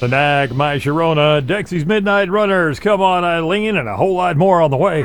The Nag, My Sharona, Dexy's Midnight Runners, Come On Eileen, and a whole lot more on the way.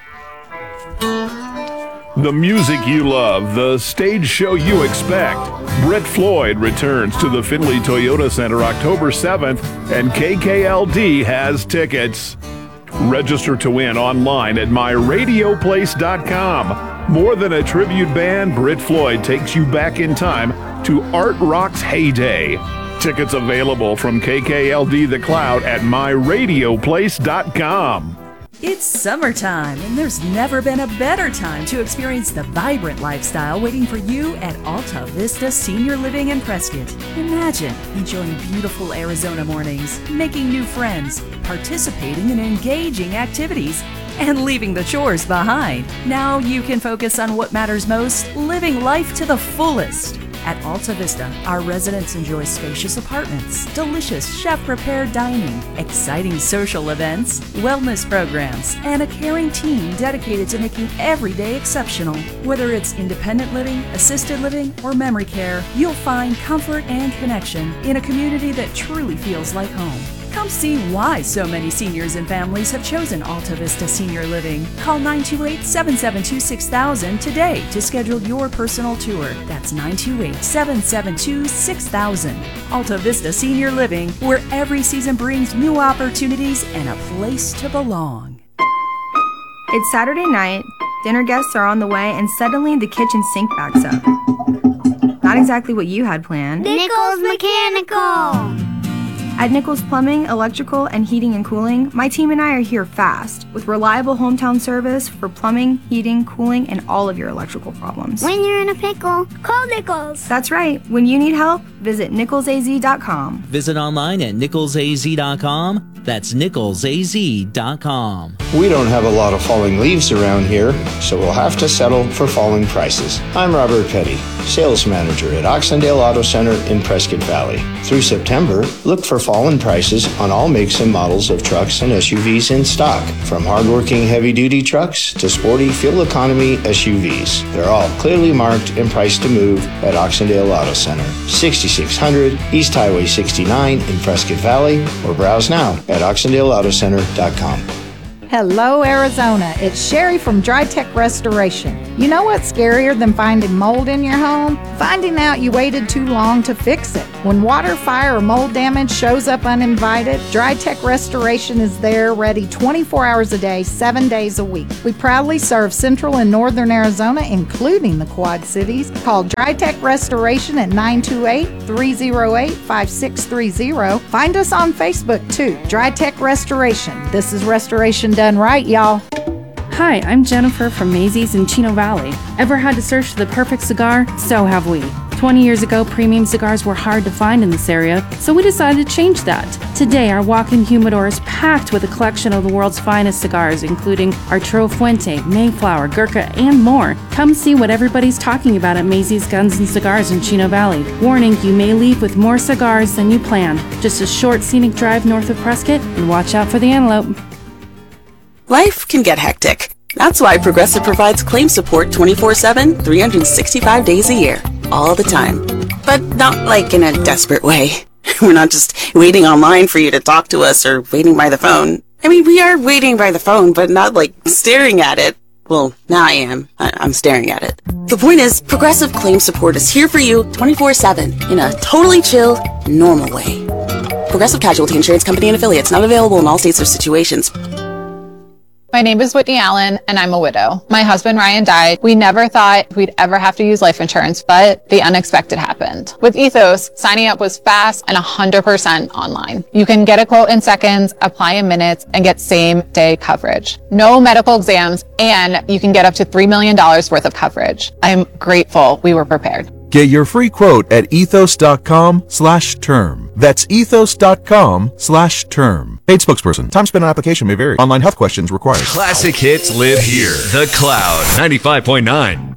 The music you love, the stage show you expect. Brett Floyd returns to the Findlay Toyota Center October 7th, and KKLD has tickets. Register to win online at myradioplace.com. More than a tribute band, Brett Floyd takes you back in time to art rock's heyday. Tickets available from KKLD The Cloud at myradioplace.com. It's summertime, and there's never been a better time to experience the vibrant lifestyle waiting for you at Alta Vista Senior Living in Prescott. Imagine enjoying beautiful Arizona mornings, making new friends, participating in engaging activities, and leaving the chores behind. Now you can focus on what matters most, living life to the fullest. At Alta Vista, our residents enjoy spacious apartments, delicious chef-prepared dining, exciting social events, wellness programs, and a caring team dedicated to making every day exceptional. Whether it's independent living, assisted living, or memory care, you'll find comfort and connection in a community that truly feels like home. Come see why so many seniors and families have chosen Alta Vista Senior Living. Call 928-772-6000 today to schedule your personal tour. That's 928-772-6000. Alta Vista Senior Living, where every season brings new opportunities and a place to belong. It's Saturday night, dinner guests are on the way, and suddenly the kitchen sink backs up. Not exactly what you had planned. Nichols Mechanical! At Nichols Plumbing, Electrical, and Heating and Cooling, my team and I are here fast with reliable hometown service for plumbing, heating, cooling, and all of your electrical problems. When you're in a pickle, call Nichols. That's right. When you need help, visit nicholsaz.com. Visit online at nicholsaz.com. That's nicholsaz.com. We don't have a lot of falling leaves around here, so we'll have to settle for falling prices. I'm Robert Petty, sales manager at Oxendale Auto Center in Prescott Valley. Through September, look for fallen prices on all makes and models of trucks and SUVs in stock, from hardworking heavy-duty trucks to sporty fuel economy SUVs. They're all clearly marked and priced to move at Oxendale Auto Center, 6600 East Highway 69 in Prescott Valley, or browse now at oxendaleautocenter.com. Hello, Arizona. It's Sherry from DryTech Restoration. You know what's scarier than finding mold in your home? Finding out you waited too long to fix it. When water, fire, or mold damage shows up uninvited, DryTech Restoration is there ready 24 hours a day, 7 days a week. We proudly serve central and northern Arizona, including the Quad Cities. Call DryTech Restoration at 928-308-5630. Find us on Facebook, too. DryTech Restoration. This is restoration done right, y'all. Hi, I'm Jennifer from Maisie's in Chino Valley. Ever had to search for the perfect cigar? So have we. 20 years ago, premium cigars were hard to find in this area, so we decided to change that. Today, our walk-in humidor is packed with a collection of the world's finest cigars, including Arturo Fuente, Mayflower, Gurkha, and more. Come see what everybody's talking about at Maisie's Guns and Cigars in Chino Valley. Warning, you may leave with more cigars than you planned. Just a short scenic drive north of Prescott, and watch out for the antelope. Life can get hectic. That's why Progressive provides claim support 24/7, 365 days a year, all the time. But not like in a desperate way. We're not just waiting online for you to talk to us or waiting by the phone. I mean, we are waiting by the phone, but not like staring at it. Well, now I am. I'm staring at it. The point is, Progressive claim support is here for you 24/7 in a totally chill, normal way. Progressive Casualty Insurance Company and Affiliates, not available in all states or situations. My name is Whitney Allen, and I'm a widow. My husband, Ryan, died. We never thought we'd ever have to use life insurance, but the unexpected happened. With Ethos, signing up was fast and 100% online. You can get a quote in seconds, apply in minutes, and get same-day coverage. No medical exams, and you can get up to $3 million worth of coverage. I'm grateful we were prepared. Get your free quote at ethos.com/term. That's ethos.com/term. Paid spokesperson. Time spent on application may vary. Online health questions required. Classic hits live here. The Cloud 95.9.